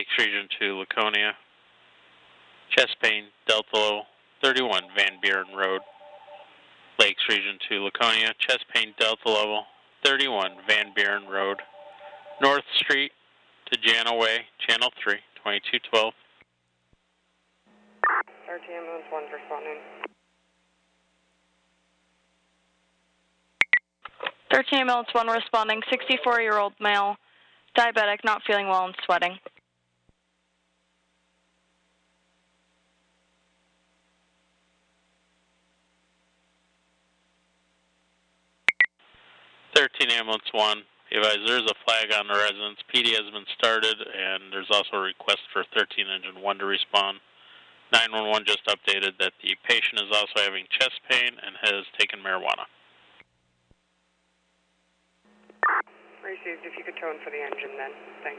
Lakes Region to Laconia. Chest pain, Delta level 31 Van Buren Road. Lakes Region to Laconia. Chest pain, Delta level 31 Van Buren Road. North Street to Janaway, Channel 3, 2212. 13 ambulance 1 responding. 13 ambulance 1 responding, 64-year-old male, diabetic, not feeling well and sweating. Ambulance 1, be advised there's a flag on the residence. PD has been started, and there's also a request for 13 Engine 1 to respond. 911 just updated that the patient is also having chest pain and has taken marijuana. Received. If you could tone for the engine then. Thanks.